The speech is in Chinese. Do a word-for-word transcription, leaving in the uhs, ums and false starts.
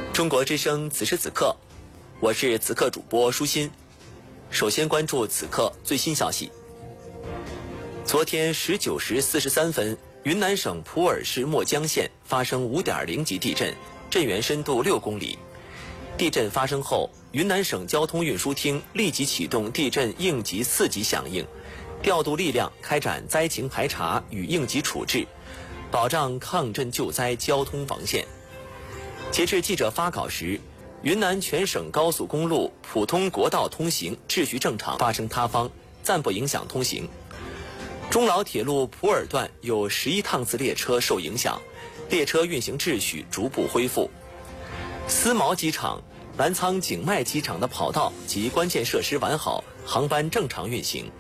中国之声此时此刻，我是此刻主播舒心。首先关注此刻最新消息。昨天十九时四十三分，云南省普洱市墨江县发生 五点零 级地震，震源深度六公里。地震发生后，云南省交通运输厅立即启动地震应急四级响应，调度力量开展灾情排查与应急处置，保障抗震救灾交通防线。截至记者发稿时，云南全省高速公路普通国道通行秩序正常，发生塌方，暂不影响通行。中老铁路普洱段有十一趟次列车受影响，列车运行秩序逐步恢复。思茅机场、澜沧景迈机场的跑道及关键设施完好，航班正常运行。